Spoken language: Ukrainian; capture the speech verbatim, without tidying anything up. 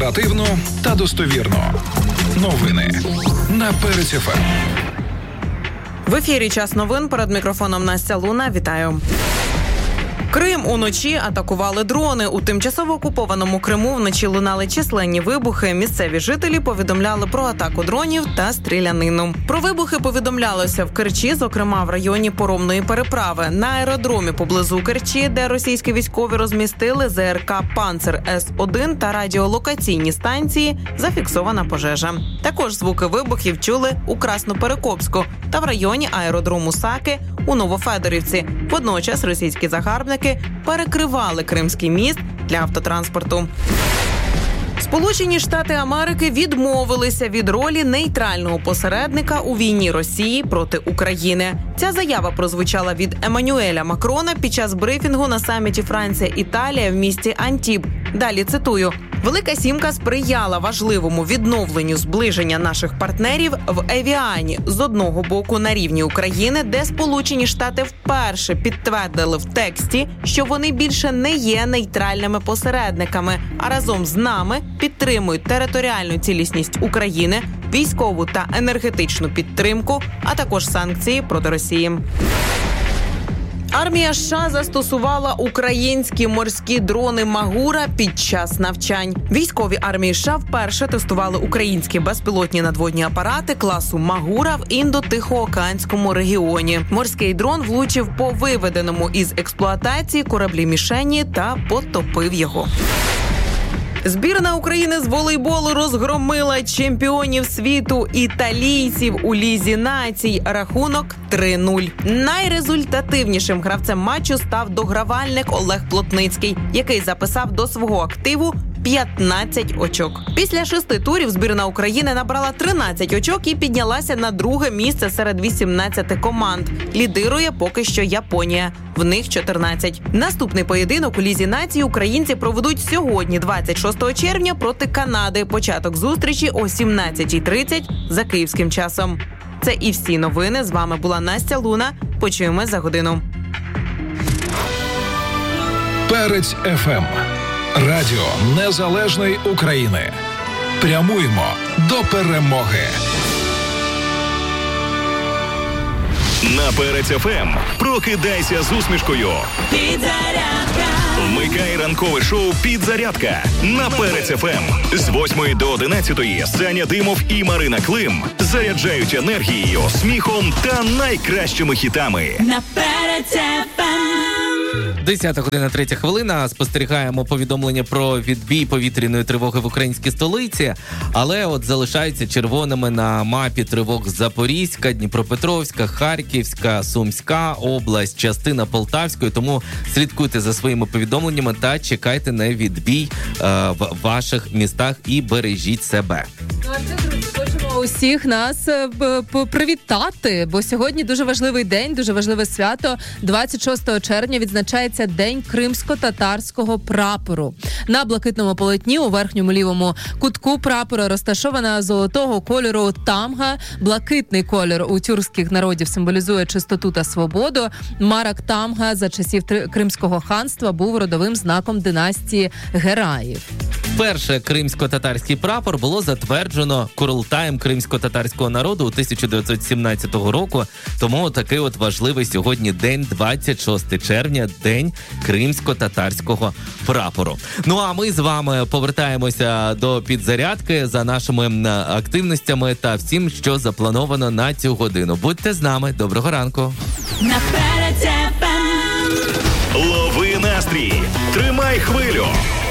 Оперативно та достовірно. Новини на Перець еф ем. В ефірі «Час новин», перед мікрофоном Настя Луна. Вітаю. Крим уночі атакували дрони. У тимчасово окупованому Криму вночі лунали численні вибухи. Місцеві жителі повідомляли про атаку дронів та стрілянину. Про вибухи повідомлялося в Керчі, зокрема в районі Поромної переправи. На аеродромі поблизу Керчі, де російські військові розмістили зет ер ка «Панцер С один» та радіолокаційні станції, зафіксована пожежа. Також звуки вибухів чули у Красноперекопську та в районі аеродрому Саки у Новофедорівці. Водночас російські загарбники перекривали Кримський міст для автотранспорту. Сполучені Штати Америки відмовилися від ролі нейтрального посередника у війні Росії проти України. Ця заява прозвучала від Еммануеля Макрона під час брифінгу на саміті Франція-Італія в місті Антіб. Далі цитую. «Велика сімка сприяла важливому відновленню зближення наших партнерів в Евіані з одного боку на рівні України, де Сполучені Штати вперше підтвердили в тексті, що вони більше не є нейтральними посередниками, а разом з нами підтримують територіальну цілісність України, військову та енергетичну підтримку, а також санкції проти Росії». Армія США застосувала українські морські дрони «Магура» під час навчань. Військові армії США вперше тестували українські безпілотні надводні апарати класу «Магура» в Індо-Тихоокеанському регіоні. Морський дрон влучив по виведеному із експлуатації кораблі-мішені та потопив його. Збірна України з волейболу розгромила чемпіонів світу італійців у Лізі націй. Рахунок три нуль. Найрезультативнішим гравцем матчу став догравальник Олег Плотницький, який записав до свого активу п'ятнадцять очок. Після шести турів збірна України набрала тринадцять очок і піднялася на друге місце серед вісімнадцяти команд. Лідирує поки що Японія. В них чотирнадцять. Наступний поєдинок у Лізі націй українці проведуть сьогодні, двадцять шостого червня, проти Канади. Початок зустрічі о сімнадцятій тридцять за київським часом. Це і всі новини. З вами була Настя Луна. Почуємось за годину. Перець еф ем. Радіо Незалежної України. Прямуємо до перемоги. На Перець еф ем прокидайся з усмішкою. Підзарядка. Вмикай ранкове шоу «Підзарядка» на Перець еф ем. З восьмої до одинадцятої Саня Димов і Марина Клим заряджають енергією, сміхом та найкращими хітами. На Перець еф ем. десята година, третя хвилина. Спостерігаємо повідомлення про відбій повітряної тривоги в українській столиці, але от залишаються червоними на мапі тривог Запорізька, Дніпропетровська, Харківська, Сумська область, частина Полтавської, тому слідкуйте за своїми повідомленнями та чекайте на відбій е, в ваших містах і бережіть себе. Ну, а це, друзі, хочемо усіх нас привітати, бо сьогодні дуже важливий день, дуже важливе свято. двадцять шостого червня відзначається День кримсько-татарського прапору. На блакитному полотні у верхньому лівому кутку прапора розташована золотого кольору тамга. Блакитний колір у тюркських народів символізує чистоту та свободу. Марак тамга за часів Кримського ханства був родовим знаком династії Гераїв. Перше кримсько-татарський прапор було затверджено Курултаєм кримсько-татарського народу у тисяча дев'ятсот сімнадцятого року, тому такий от важливий сьогодні день, двадцять шостого червня, День кримсько-татарського прапору. Ну а ми з вами повертаємося до підзарядки за нашими активностями та всім, що заплановано на цю годину. Будьте з нами. Доброго ранку. На Перець еф ем. Лови настрій. Тримай хвилю.